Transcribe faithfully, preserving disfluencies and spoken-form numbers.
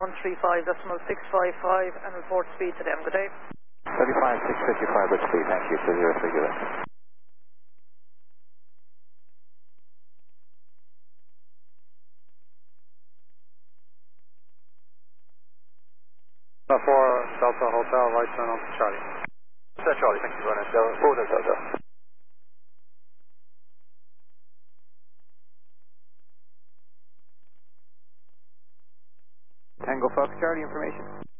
one three five decimal six five five and report speed to them. Good day. thirty-five six fifty-five with speed, thank you, to zero figure. four Delta Hotel, right turn on Charlie. Sir Charlie, thank you, Runner. four Delta. Tango Fox Charlie information.